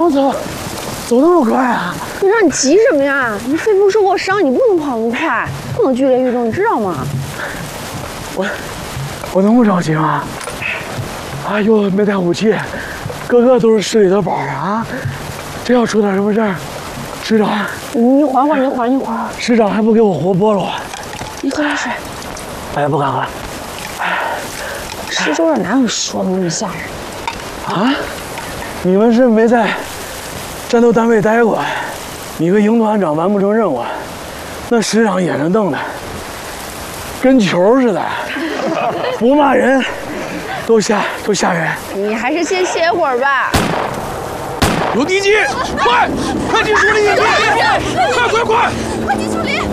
走那么快啊？ 你让你急什么呀？你肺部受过伤，你不能跑那么快，不能剧烈运动，你知道吗？ 我能不着急吗？哎呦，没带武器，个个都是市里的宝啊！真要出点什么事儿，市长， 你缓缓，你缓一会儿。 市长还不给我活剥了我？ 你喝点水。 哎，不敢喝。 市州这哪有说的那么吓人？ 啊？你们是没在战斗单位待过，你个营团长完不成任务，那师长眼睁瞪的，跟球似的，不骂人，都吓人。 你还是先歇会儿吧。 有敌机，快进树林！快！ 快进树林！